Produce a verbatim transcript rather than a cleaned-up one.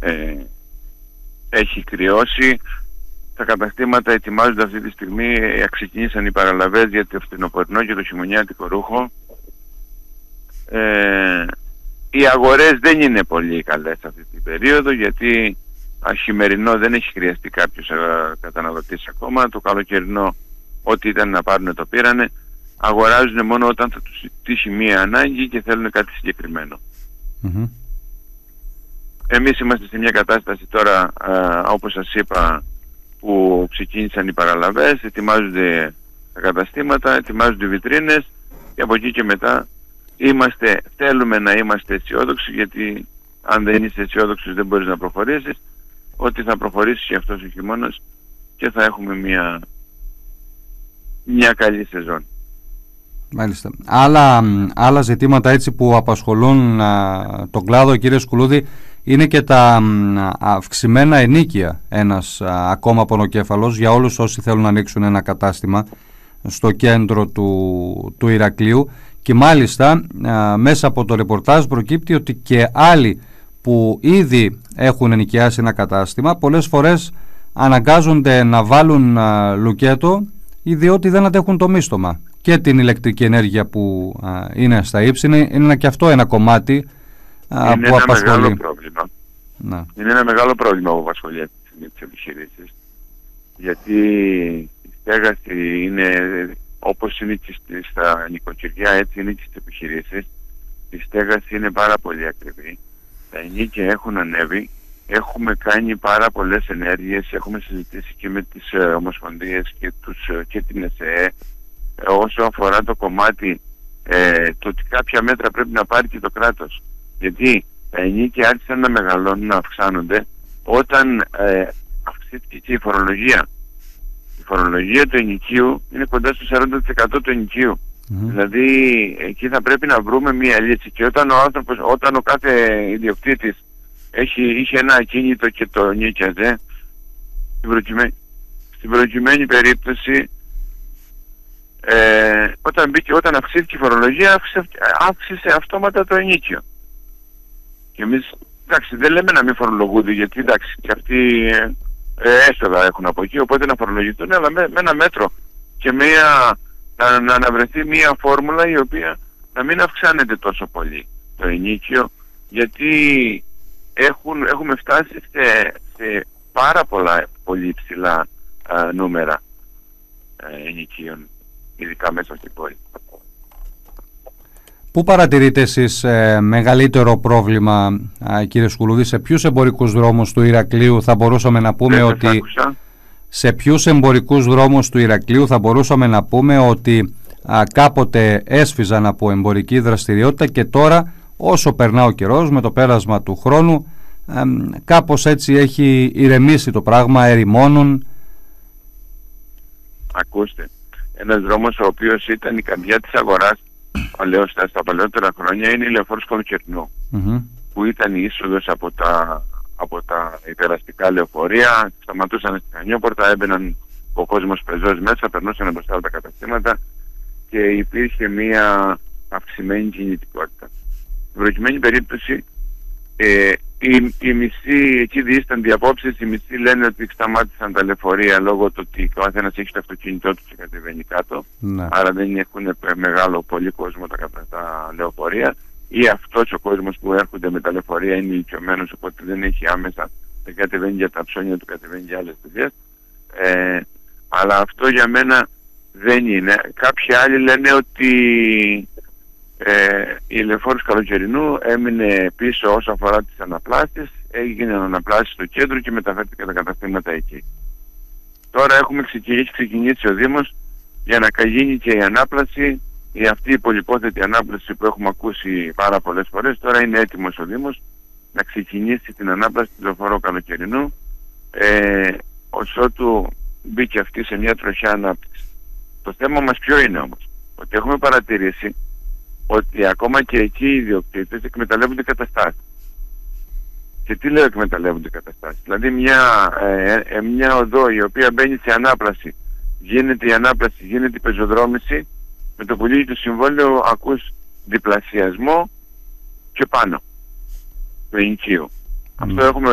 ε, έχει κρυώσει. Τα καταστήματα ετοιμάζονται αυτή τη στιγμή, ε, ξεκίνησαν οι παραλαβές για το φθινοπορεινό και το χειμωνιάτικο ρούχο. Ε, οι αγορές δεν είναι πολύ καλές αυτή την περίοδο, γιατί χειμερινό δεν έχει χρειαστεί κάποιος καταναλωτής ακόμα. Το καλοκαιρινό ό,τι ήταν να πάρουν το πήρανε. Αγοράζουν μόνο όταν θα τους τύχει μία ανάγκη και θέλουν κάτι συγκεκριμένο. Mm-hmm. Εμείς είμαστε σε μια κατάσταση τώρα, α, όπως σας είπα, που ξεκίνησαν οι παραλαβές, ετοιμάζονται τα καταστήματα, ετοιμάζονται οι βιτρίνες, και από εκεί και μετά είμαστε, θέλουμε να είμαστε αισιόδοξοι, γιατί αν δεν είσαι αισιόδοξος δεν μπορείς να προχωρήσεις, ότι θα προχωρήσει και αυτός ο χειμώνας και θα έχουμε μια, μια καλή σεζόν. Μάλιστα. Άλλα, άλλα ζητήματα έτσι που απασχολούν α, τον κλάδο, κύριε Σκουλούδη, είναι και τα α, αυξημένα ενοίκια, ένας α, ακόμα πονοκέφαλος για όλους όσοι θέλουν να ανοίξουν ένα κατάστημα στο κέντρο του, του Ηρακλείου, και μάλιστα α, μέσα από το ρεπορτάζ προκύπτει ότι και άλλοι που ήδη έχουν ενοικιάσει ένα κατάστημα πολλές φορές αναγκάζονται να βάλουν α, λουκέτο, διότι δεν αντέχουν το μίστομα και την ηλεκτρική ενέργεια που α, είναι στα ύψη. Είναι, είναι και αυτό ένα κομμάτι α, είναι που ένα απασχολεί. Μεγάλο πρόβλημα. Να. Είναι ένα μεγάλο πρόβλημα που απασχολεί αυτή τη στιγμή τις επιχειρήσεις, γιατί η στέγαση είναι, όπως είναι και στα νοικοκυριά, έτσι είναι και στις επιχειρήσεις. Η στέγαση είναι πάρα πολύ ακριβή. Τα ενοίκια έχουν ανέβει. Έχουμε κάνει πάρα πολλές ενέργειες, έχουμε συζητήσει και με τις ε, ομοσπονδίες και, τους, και την ΕΣΕΕ ε, όσο αφορά το κομμάτι ε, το ότι κάποια μέτρα πρέπει να πάρει και το κράτος. Γιατί τα ενοίκια άρχισαν να μεγαλώνουν, να αυξάνονται όταν ε, αυξήθηκε και η φορολογία. Η φορολογία του ενοικίου είναι κοντά στο σαράντα τοις εκατό του ενοικίου. Mm-hmm. Δηλαδή εκεί θα πρέπει να βρούμε μία λύση, και όταν ο άνθρωπος, όταν ο κάθε ιδιοκτήτης Έχει, είχε ένα ακίνητο και το νοίκιαζε, στην προκειμένη, στην προκειμένη περίπτωση ε, όταν, μπήκε, όταν αυξήθηκε η φορολογία, αύξησε, αύξησε αυτόματα το ενίκιο. Και εμείς, εντάξει, δεν λέμε να μην φορολογούνται, γιατί εντάξει, και αυτοί ε, έσοδα έχουν από εκεί, οπότε να φορολογηθούν, αλλά με, με ένα μέτρο και μια, να, να αναβρεθεί μια φόρμουλα η οποία να μην αυξάνεται τόσο πολύ το ενίκιο, γιατί Έχουν, έχουμε φτάσει σε, σε πάρα πολλά πολύ υψηλά α, νούμερα α, ενοικίων, ειδικά μέσα στην πόλη. Πού παρατηρείτε εσείς ε, μεγαλύτερο πρόβλημα, α, κύριε Σκουλούδη, σε ποιους εμπορικούς δρόμους του Ηρακλείου θα μπορούσαμε να πούμε Δεν ότι άκουσα. σε ποιους εμπορικούς δρόμους του Ηρακλείου θα μπορούσαμε να πούμε ότι α, κάποτε έσφιζαν από εμπορική δραστηριότητα και τώρα, όσο περνά ο καιρός, με το πέρασμα του χρόνου, ε, κάπως έτσι έχει ηρεμήσει το πράγμα, ερημώνουν? Ακούστε, ένας δρόμος ο οποίος ήταν η καρδιά της αγοράς παλαιώς, στα παλαιότερα χρόνια, είναι η Λεωφόρος Καλοκαιρινού, mm-hmm. που ήταν η είσοδος από τα, από τα υπεραστικά λεωφορεία, σταματούσαν στη Χανιόπορτα, έμπαιναν ο κόσμος πεζός μέσα, περνούσαν μπροστά από τα καταστήματα και υπήρχε μια αυξημένη κινητικότητα. Στην προκειμένη περίπτωση, ε, οι, οι μισοί, εκεί διήστανται οι απόψεις, οι μισοί λένε ότι σταμάτησαν τα λεωφορεία λόγω του ότι ο καθένας έχει το αυτοκίνητό του και κατεβαίνει κάτω, ναι. Άρα δεν έχουν μεγάλο πολύ κόσμο τα, τα λεωφορεία, ή αυτός ο κόσμος που έρχονται με τα λεωφορεία είναι ηλικιωμένος, οπότε δεν έχει άμεσα, δεν κατεβαίνει για τα ψώνια του, κατεβαίνει για άλλες δουλειές. Ε, αλλά αυτό για μένα δεν είναι. Κάποιοι άλλοι λένε ότι Ε, η Λεωφόρος Καλοκαιρινού έμεινε πίσω όσο αφορά τις αναπλάσεις, έγινε αναπλάσεις στο κέντρο και μεταφέρθηκε τα καταστήματα εκεί. Τώρα έχουμε ξεκινήσει, ξεκινήσει ο Δήμος για να γίνει και η ανάπλαση, η αυτή η πολυπόθετη ανάπλαση που έχουμε ακούσει πάρα πολλές φορές. Τώρα είναι έτοιμος ο Δήμος να ξεκινήσει την ανάπλαση του Λεωφόρου Καλοκαιρινού, ε, ως ότου μπήκε αυτή σε μια τροχιά ανάπτυξη. Το θέμα μας ποιο είναι όμως? Ότι έχουμε παρατηρήσει ότι ακόμα και εκεί οι ιδιοκτήτες εκμεταλλεύονται καταστάσεις. Και τι λέω εκμεταλλεύονται καταστάσεις? Δηλαδή μια, ε, ε, μια οδό η οποία μπαίνει σε ανάπλαση, γίνεται η ανάπλαση, γίνεται η πεζοδρόμηση, με το που λύγει το συμβόλαιο ακούς διπλασιασμό και πάνω του ενοικίου. Mm. Αυτό έχουμε